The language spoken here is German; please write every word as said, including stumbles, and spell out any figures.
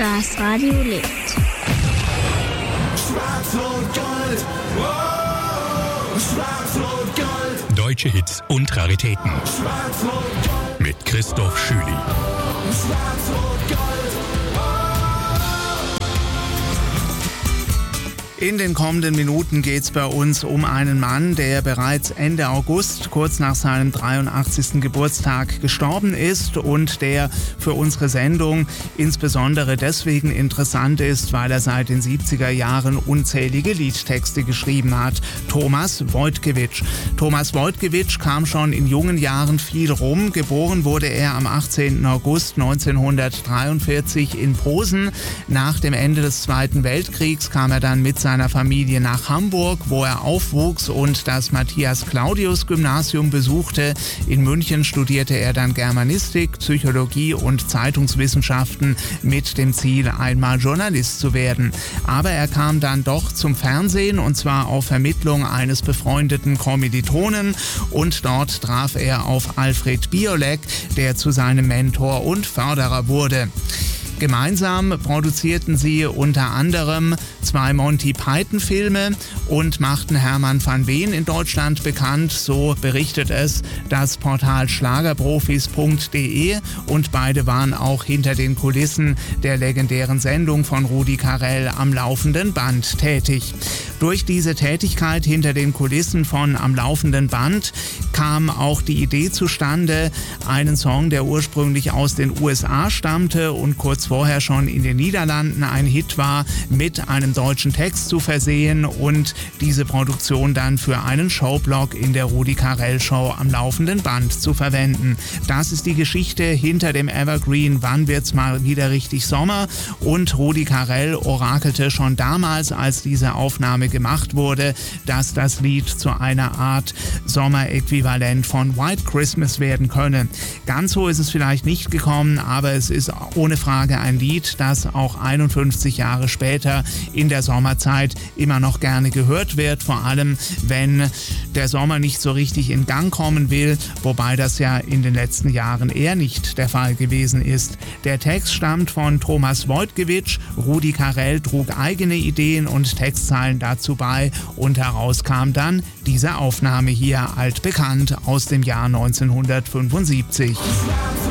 Das Radio lebt. Schwarz-Rot-Gold, wow, Schwarz-Rot-Gold. Deutsche Hits und Raritäten. Schwarz-Rot-Gold. Mit Christoph Schüli. Schwarz-Rot-Gold. In den kommenden Minuten geht es bei uns um einen Mann, der bereits Ende August, kurz nach seinem dreiundachtzigsten Geburtstag, gestorben ist und der für unsere Sendung insbesondere deswegen interessant ist, weil er seit den siebziger Jahren unzählige Liedtexte geschrieben hat. Thomas Wojtkiewicz. Thomas Wojtkiewicz kam schon in jungen Jahren viel rum. Geboren wurde er am achtzehnten August neunzehnhundertdreiundvierzig in Posen. Nach dem Ende des Zweiten Weltkriegs kam er dann mit seiner Familie nach Hamburg, wo er aufwuchs und das Matthias-Claudius-Gymnasium besuchte. In München studierte er dann Germanistik, Psychologie und Zeitungswissenschaften mit dem Ziel, einmal Journalist zu werden. Aber er kam dann doch zum Fernsehen, und zwar auf Vermittlung eines befreundeten Kommilitonen, und dort traf er auf Alfred Biolek, der zu seinem Mentor und Förderer wurde. Gemeinsam produzierten sie unter anderem zwei Monty Python-Filme und machten Hermann van Veen in Deutschland bekannt. So berichtet es das Portal schlagerprofis punkt de, und beide waren auch hinter den Kulissen der legendären Sendung von Rudi Carrell Am laufenden Band tätig. Durch diese Tätigkeit hinter den Kulissen von Am laufenden Band kam auch die Idee zustande, einen Song, der ursprünglich aus den U S A stammte und kurz vorher schon in den Niederlanden ein Hit war, mit einem deutschen Text zu versehen und diese Produktion dann für einen Showblock in der Rudi Carrell Show Am laufenden Band zu verwenden. Das ist die Geschichte hinter dem Evergreen Wann wird's mal wieder richtig Sommer, und Rudi Carrell orakelte schon damals, als diese Aufnahme gemacht wurde, dass das Lied zu einer Art Sommeräquivalent von White Christmas werden könne. Ganz so ist es vielleicht nicht gekommen, aber es ist ohne Frage ein Lied, das auch einundfünfzig Jahre später in der Sommerzeit immer noch gerne gehört wird, vor allem wenn der Sommer nicht so richtig in Gang kommen will, wobei das ja in den letzten Jahren eher nicht der Fall gewesen ist. Der Text stammt von Thomas Wojtkiewicz, Rudi Carrell trug eigene Ideen und Textzeilen dazu bei, und heraus kam dann diese Aufnahme hier, altbekannt aus dem Jahr neunzehnhundertfünfundsiebzig.